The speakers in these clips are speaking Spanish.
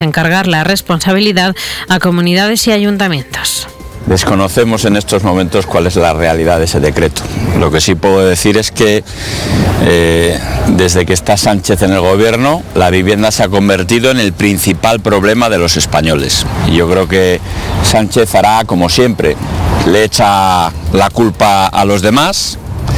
encargar la responsabilidad a comunidades y ayuntamientos. Desconocemos en estos momentos cuál es la realidad de ese decreto. Lo que sí puedo decir es que desde que está Sánchez en el gobierno, la vivienda se ha convertido en el principal problema de los españoles. Y yo creo que Sánchez hará como siempre, le echa la culpa a los demás,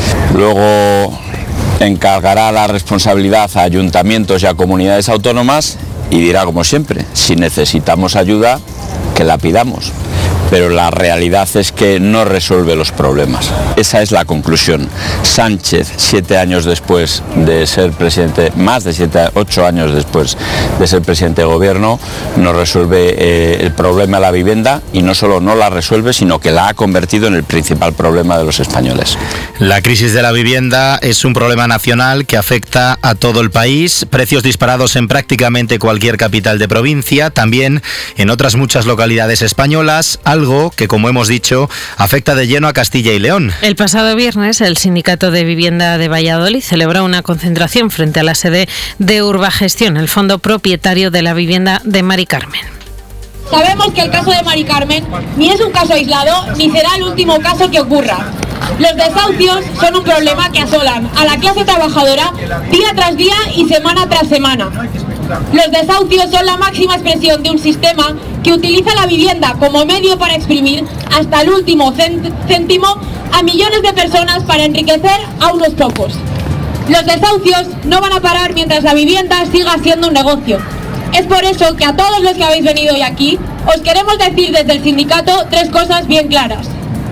luego encargará la responsabilidad a ayuntamientos y a comunidades autónomas y dirá como siempre, si necesitamos ayuda, que la pidamos. Pero la realidad es que no resuelve los problemas. Esa es la conclusión. Sánchez, 7 años después de ser presidente, más de 8 años después de ser presidente de gobierno, no resuelve el problema de la vivienda, y no solo no la resuelve, sino que la ha convertido en el principal problema de los españoles. La crisis de la vivienda es un problema nacional que afecta a todo el país. Precios disparados en prácticamente cualquier capital de provincia, también en otras muchas localidades españolas, algo que, como hemos dicho, afecta de lleno a Castilla y León. El pasado viernes, el Sindicato de Vivienda de Valladolid celebró una concentración frente a la sede de Urbagestión, el fondo propietario de la vivienda de Mari Carmen. Sabemos que el caso de Mari Carmen ni es un caso aislado, ni será el último caso que ocurra. Los desahucios son un problema que asolan a la clase trabajadora día tras día y semana tras semana. Los desahucios son la máxima expresión de un sistema que utiliza la vivienda como medio para exprimir hasta el último céntimo a millones de personas para enriquecer a unos pocos. Los desahucios no van a parar mientras la vivienda siga siendo un negocio. Es por eso que a todos los que habéis venido hoy aquí, os queremos decir desde el sindicato 3 cosas bien claras.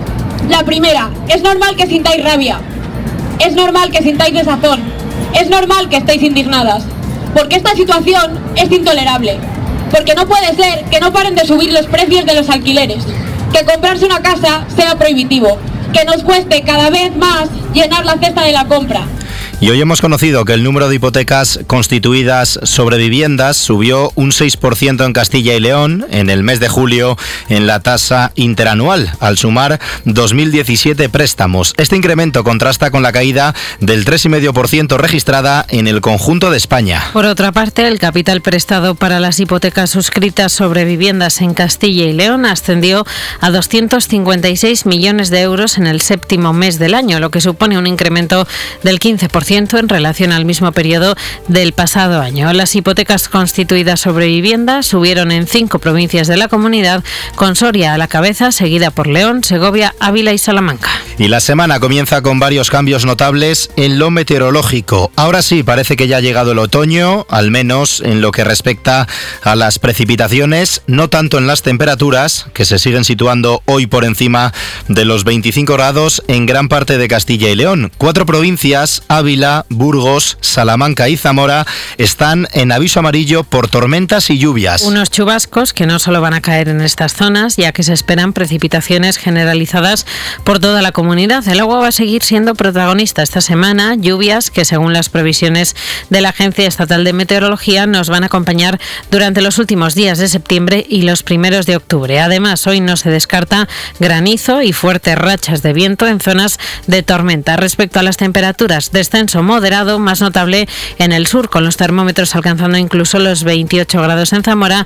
La primera, es normal que sintáis rabia, es normal que sintáis desazón, es normal que estéis indignadas, porque esta situación es intolerable, porque no puede ser que no paren de subir los precios de los alquileres, que comprarse una casa sea prohibitivo, que nos cueste cada vez más llenar la cesta de la compra. Y hoy hemos conocido que el número de hipotecas constituidas sobre viviendas subió un 6% en Castilla y León en el mes de julio en la tasa interanual, al sumar 2.017 préstamos. Este incremento contrasta con la caída del 3,5% registrada en el conjunto de España. Por otra parte, el capital prestado para las hipotecas suscritas sobre viviendas en Castilla y León ascendió a 256 millones de euros en el 7º mes del año, lo que supone un incremento del 15% en relación al mismo periodo del pasado año. Las hipotecas constituidas sobre vivienda subieron en 5 provincias de la comunidad, con Soria a la cabeza, seguida por León, Segovia, Ávila y Salamanca. Y la semana comienza con varios cambios notables en lo meteorológico. Ahora sí, parece que ya ha llegado el otoño, al menos en lo que respecta a las precipitaciones, no tanto en las temperaturas, que se siguen situando hoy por encima de los 25 grados en gran parte de Castilla y León. 4 provincias, Ávila, Burgos, Salamanca y Zamora, están en aviso amarillo por tormentas y lluvias. Unos chubascos que no solo van a caer en estas zonas, ya que se esperan precipitaciones generalizadas por toda la comunidad. El agua va a seguir siendo protagonista esta semana, lluvias que, según las previsiones de la Agencia Estatal de Meteorología, nos van a acompañar durante los últimos días de septiembre y los primeros de octubre. Además, hoy no se descarta granizo y fuertes rachas de viento en zonas de tormenta. Respecto a las temperaturas, descenso moderado, más notable en el sur, con los termómetros alcanzando incluso los 28 grados en Zamora,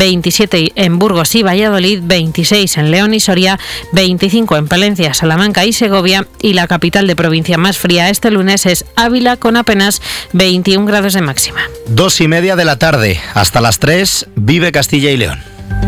27 en Burgos y Valladolid, 26 en León y Soria, 25 en Palencia, Salamanca y Segovia, y la capital de provincia más fría este lunes es Ávila, con apenas 21 grados de máxima. 2:30 de la tarde, hasta las 3, vive Castilla y León.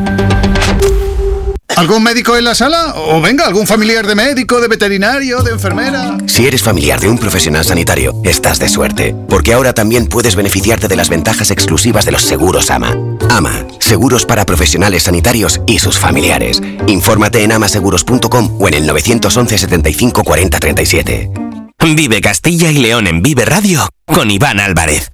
¿Algún médico en la sala? O venga, algún familiar de médico, de veterinario, de enfermera. Si eres familiar de un profesional sanitario, estás de suerte, porque ahora también puedes beneficiarte de las ventajas exclusivas de los seguros AMA. AMA, seguros para profesionales sanitarios y sus familiares. Infórmate en amaseguros.com o en el 911 75 40 37. Vive Castilla y León en Vive Radio con Iván Álvarez.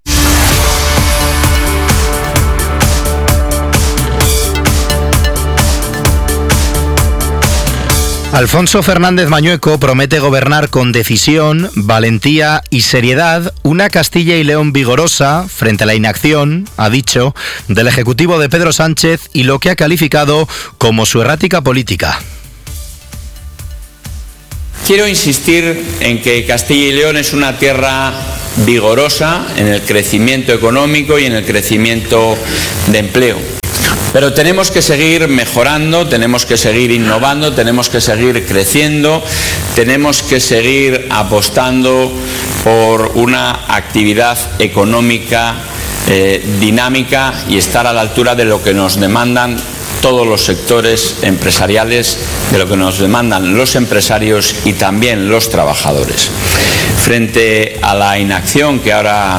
Alfonso Fernández Mañueco promete gobernar con decisión, valentía y seriedad una Castilla y León vigorosa frente a la inacción, ha dicho, del Ejecutivo de Pedro Sánchez y lo que ha calificado como su errática política. Quiero insistir en que Castilla y León es una tierra vigorosa en el crecimiento económico y en el crecimiento de empleo. Pero tenemos que seguir mejorando, tenemos que seguir innovando, tenemos que seguir creciendo, tenemos que seguir apostando por una actividad económica dinámica y estar a la altura de lo que nos demandan todos los sectores empresariales, de lo que nos demandan los empresarios y también los trabajadores. Frente a la inacción que ahora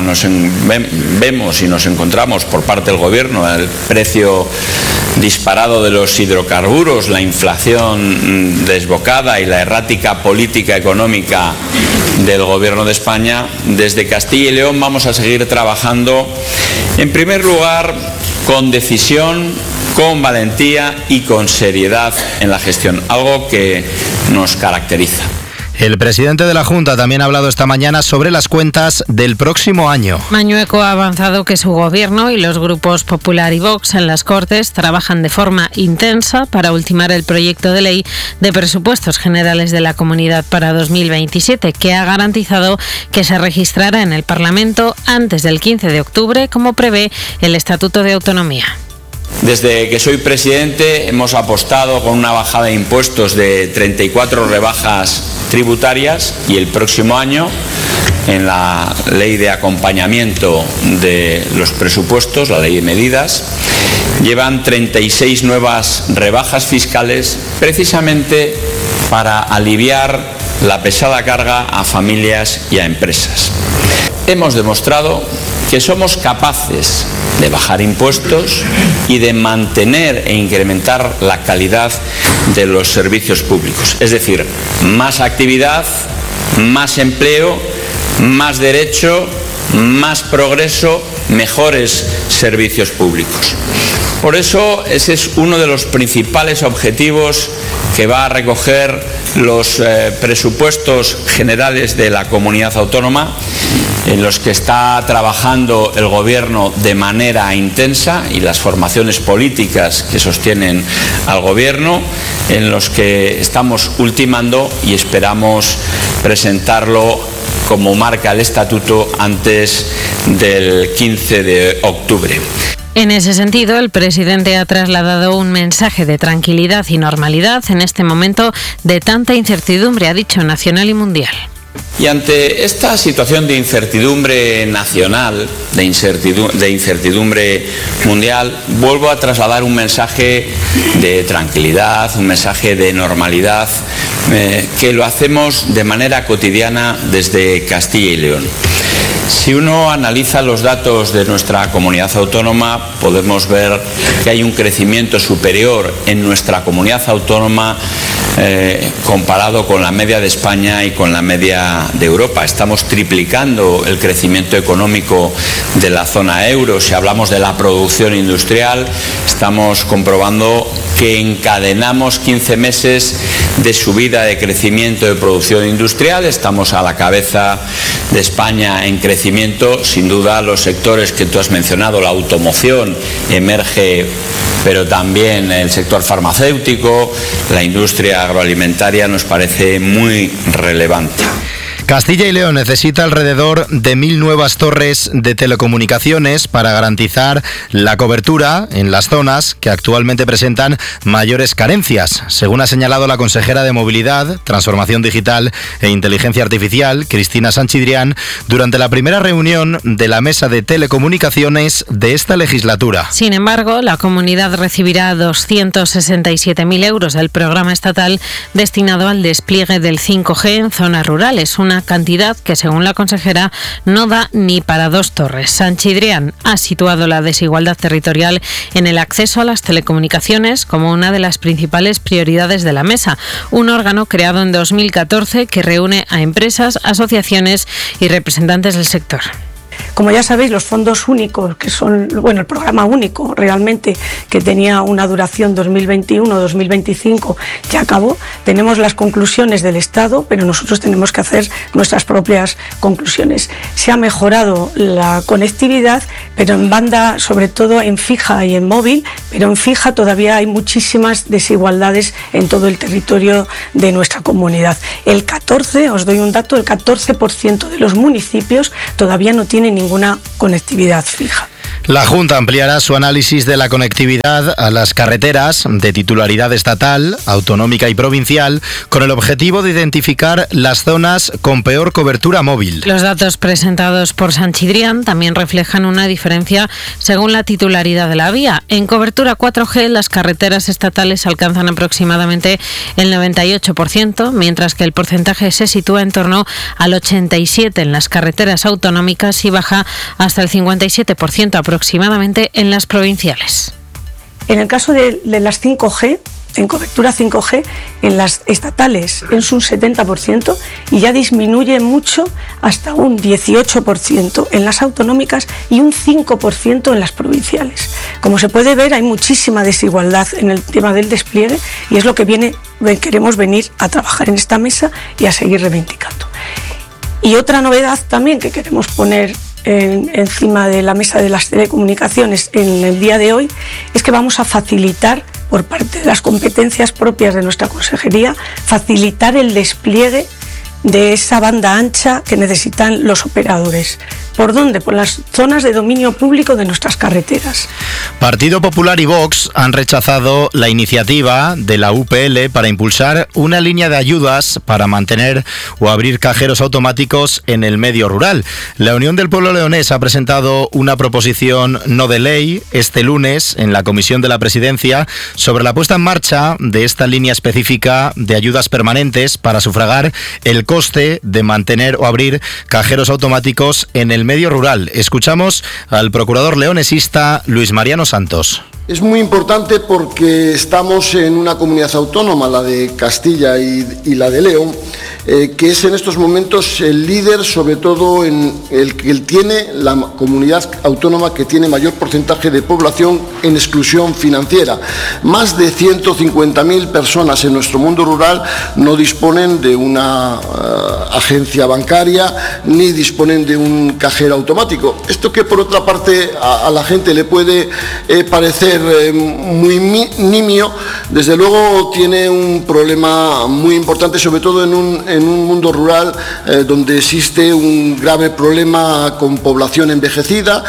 vemos y nos encontramos por parte del Gobierno, el precio disparado de los hidrocarburos, la inflación desbocada y la errática política económica del Gobierno de España, desde Castilla y León vamos a seguir trabajando, en primer lugar, con decisión, con valentía y con seriedad en la gestión, algo que nos caracteriza. El presidente de la Junta también ha hablado esta mañana sobre las cuentas del próximo año. Mañueco ha avanzado que su gobierno y los grupos Popular y Vox en las Cortes trabajan de forma intensa para ultimar el proyecto de ley de presupuestos generales de la Comunidad para 2027, que ha garantizado que se registrará en el Parlamento antes del 15 de octubre, como prevé el Estatuto de Autonomía. Desde que soy presidente hemos apostado con una bajada de impuestos de 34 rebajas tributarias y el próximo año, en la ley de acompañamiento de los presupuestos, la ley de medidas, llevan 36 nuevas rebajas fiscales precisamente para aliviar la pesada carga a familias y a empresas. Hemos demostrado que somos capaces de bajar impuestos y de mantener e incrementar la calidad de los servicios públicos. Es decir, más actividad, más empleo, más derecho, más progreso, mejores servicios públicos. Por eso ese es uno de los principales objetivos que va a recoger los presupuestos generales de la comunidad autónoma, en los que está trabajando el Gobierno de manera intensa y las formaciones políticas que sostienen al Gobierno, en los que estamos ultimando y esperamos presentarlo como marca el Estatuto antes del 15 de octubre. En ese sentido, el presidente ha trasladado un mensaje de tranquilidad y normalidad en este momento de tanta incertidumbre, ha dicho, nacional y mundial. Y ante esta situación de incertidumbre nacional, de incertidumbre mundial, vuelvo a trasladar un mensaje de tranquilidad, un mensaje de normalidad, que lo hacemos de manera cotidiana desde Castilla y León. Si uno analiza los datos de nuestra comunidad autónoma, podemos ver que hay un crecimiento superior en nuestra comunidad autónoma comparado con la media de España y con la media de Europa. Estamos triplicando el crecimiento económico de la zona euro. Si hablamos de la producción industrial, estamos comprobando que encadenamos 15 meses de subida de crecimiento de producción industrial. Estamos a la cabeza de España en crecimiento. Sin duda, los sectores que tú has mencionado, la automoción emerge, pero también el sector farmacéutico, la industria agroalimentaria nos parece muy relevante. Castilla y León necesita alrededor de 1.000 nuevas torres de telecomunicaciones para garantizar la cobertura en las zonas que actualmente presentan mayores carencias, según ha señalado la consejera de Movilidad, Transformación Digital e Inteligencia Artificial, Cristina Sanchidrián, durante la primera reunión de la Mesa de Telecomunicaciones de esta legislatura. Sin embargo, la comunidad recibirá 267.000 euros del programa estatal destinado al despliegue del 5G en zonas rurales, una cantidad que, según la consejera, no da ni para 2 torres. Sanchidrián ha situado la desigualdad territorial en el acceso a las telecomunicaciones como una de las principales prioridades de la mesa, un órgano creado en 2014 que reúne a empresas, asociaciones y representantes del sector. Como ya sabéis, los fondos únicos, que son, el programa único realmente, que tenía una duración 2021-2025, ya acabó. Tenemos las conclusiones del Estado, pero nosotros tenemos que hacer nuestras propias conclusiones. Se ha mejorado la conectividad, pero en banda, sobre todo en fija y en móvil, pero en fija todavía hay muchísimas desigualdades en todo el territorio de nuestra comunidad. Os doy un dato, el 14% de los municipios todavía no tienen ninguna conectividad fija. La Junta ampliará su análisis de la conectividad a las carreteras de titularidad estatal, autonómica y provincial, con el objetivo de identificar las zonas con peor cobertura móvil. Los datos presentados por Sanchidrián también reflejan una diferencia según la titularidad de la vía. En cobertura 4G, las carreteras estatales alcanzan aproximadamente el 98%, mientras que el porcentaje se sitúa en torno al 87% en las carreteras autonómicas y baja hasta el 57% aproximadamente en las provinciales. En el caso de las 5G, en cobertura 5G, en las estatales es un 70% y ya disminuye mucho hasta un 18% en las autonómicas y un 5% en las provinciales. Como se puede ver, hay muchísima desigualdad en el tema del despliegue y es lo que queremos venir a trabajar en esta mesa y a seguir reivindicando. Y otra novedad también que queremos poner encima de la mesa de las telecomunicaciones en el día de hoy es que vamos a facilitar, por parte de las competencias propias de nuestra consejería, facilitar el despliegue de esa banda ancha que necesitan los operadores. ¿Por dónde? Por las zonas de dominio público de nuestras carreteras. Partido Popular y Vox han rechazado la iniciativa de la UPL para impulsar una línea de ayudas para mantener o abrir cajeros automáticos en el medio rural. La Unión del Pueblo Leonés ha presentado una proposición no de ley este lunes en la Comisión de la Presidencia sobre la puesta en marcha de esta línea específica de ayudas permanentes para sufragar el coste de mantener o abrir cajeros automáticos en el medio rural. Escuchamos al procurador leonesista Luis Mariano Santos. Es muy importante porque estamos en una comunidad autónoma, la de Castilla y la de León, que es en estos momentos el líder, sobre todo en el que tiene la comunidad autónoma que tiene mayor porcentaje de población en exclusión financiera. Más de 150.000 personas en nuestro mundo rural no disponen de una agencia bancaria ni disponen de un cajero automático. Esto que por otra parte a la gente le puede parecer muy nimio, desde luego tiene un problema muy importante, sobre todo en un mundo rural donde existe un grave problema con población envejecida,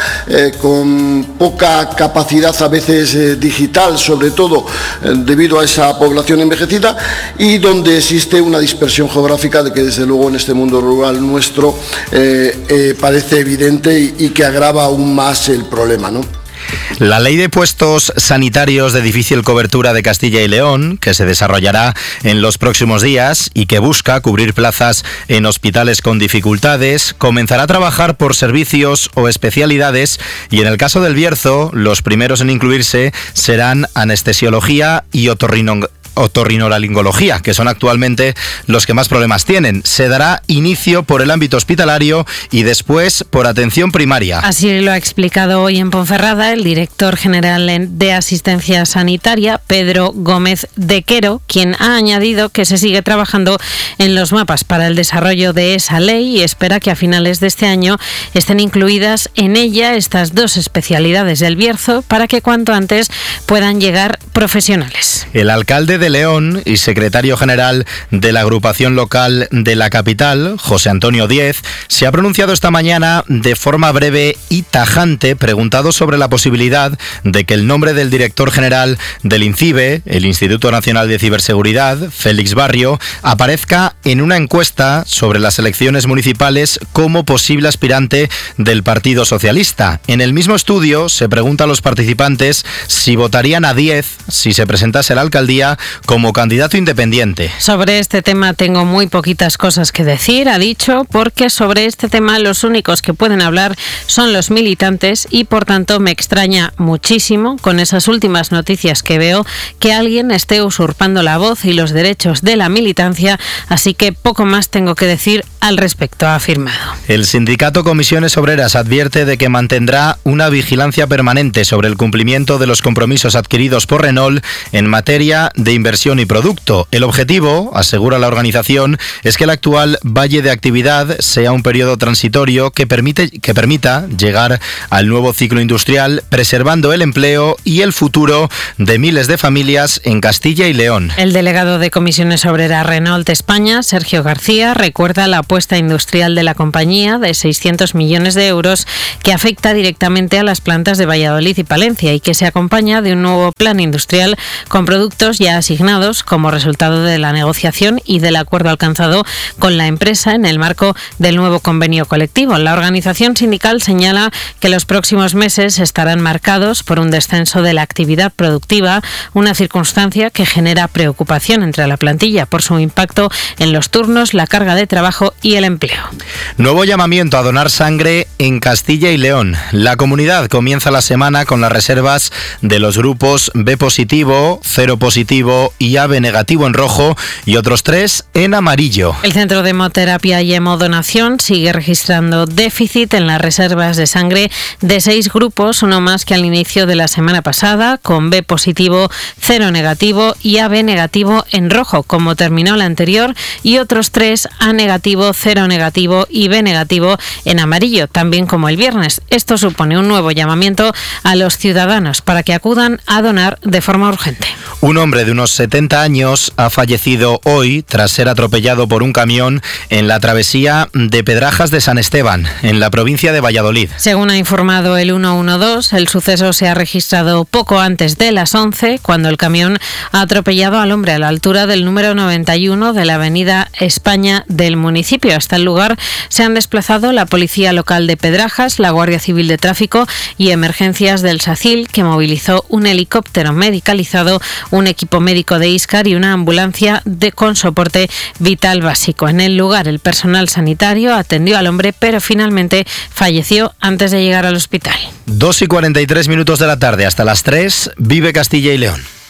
con poca capacidad a veces digital, sobre todo debido a esa población envejecida, y donde existe una dispersión geográfica de que desde luego en este mundo rural nuestro parece evidente y que agrava aún más el problema, ¿no? La ley de puestos sanitarios de difícil cobertura de Castilla y León, que se desarrollará en los próximos días y que busca cubrir plazas en hospitales con dificultades, comenzará a trabajar por servicios o especialidades y en el caso del Bierzo, los primeros en incluirse serán anestesiología y otorrinolaringología, que son actualmente los que más problemas tienen. Se dará inicio por el ámbito hospitalario y después por atención primaria. Así lo ha explicado hoy en Ponferrada el director general de Asistencia Sanitaria, Pedro Gómez de Quero, quien ha añadido que se sigue trabajando en los mapas para el desarrollo de esa ley y espera que a finales de este año estén incluidas en ella estas dos especialidades del Bierzo para que cuanto antes puedan llegar profesionales. El alcalde de León y secretario general de la agrupación local de la capital, José Antonio Díez, se ha pronunciado esta mañana de forma breve y tajante, preguntado sobre la posibilidad de que el nombre del director general del INCIBE, el Instituto Nacional de Ciberseguridad, Félix Barrio, aparezca en una encuesta sobre las elecciones municipales como posible aspirante del Partido Socialista. En el mismo estudio se pregunta a los participantes si votarían a Díez si se presentase a la alcaldía como candidato independiente. Sobre este tema tengo muy poquitas cosas que decir, ha dicho, porque sobre este tema los únicos que pueden hablar son los militantes y por tanto me extraña muchísimo con esas últimas noticias que veo que alguien esté usurpando la voz y los derechos de la militancia, así que poco más tengo que decir al respecto, ha afirmado. El sindicato Comisiones Obreras advierte de que mantendrá una vigilancia permanente sobre el cumplimiento de los compromisos adquiridos por Renault en materia de inversión y producto. El objetivo, asegura la organización, es que el actual valle de actividad sea un periodo transitorio que permita llegar al nuevo ciclo industrial, preservando el empleo y el futuro de miles de familias en Castilla y León. El delegado de Comisiones Obreras Renault España, Sergio García, recuerda la apuesta apuesta industrial de la compañía de 600 millones de euros que afecta directamente a las plantas de Valladolid y Palencia y que se acompaña de un nuevo plan industrial con productos ya asignados como resultado de la negociación y del acuerdo alcanzado con la empresa en el marco del nuevo convenio colectivo. La organización sindical señala que los próximos meses estarán marcados por un descenso de la actividad productiva, una circunstancia que genera preocupación entre la plantilla por su impacto en los turnos, la carga de trabajo y el empleo. Nuevo llamamiento a donar sangre en Castilla y León. La comunidad comienza la semana con las reservas de los grupos B positivo, 0 positivo y AB negativo en rojo y otros 3 en amarillo. El Centro de Hemoterapia y Hemodonación sigue registrando déficit en las reservas de sangre de 6 grupos, uno más que al inicio de la semana pasada, con B positivo, 0 negativo y AB negativo en rojo, como terminó la anterior, y otros 3 A negativo, 0 negativo y B negativo en amarillo, también como el viernes. Esto supone un nuevo llamamiento a los ciudadanos para que acudan a donar de forma urgente. Un hombre de unos 70 años ha fallecido hoy tras ser atropellado por un camión en la travesía de Pedrajas de San Esteban, en la provincia de Valladolid. Según ha informado el 112, el suceso se ha registrado poco antes de las 11, cuando el camión ha atropellado al hombre a la altura del número 91 de la avenida España del municipio. Hasta el lugar se han desplazado la Policía Local de Pedrajas, la Guardia Civil de Tráfico y Emergencias del SACIL, que movilizó un helicóptero medicalizado, un equipo médico de ISCAR y una ambulancia con soporte vital básico. En el lugar, el personal sanitario atendió al hombre, pero finalmente falleció antes de llegar al hospital. 2:43 de la tarde, hasta las 3, vive Castilla y León.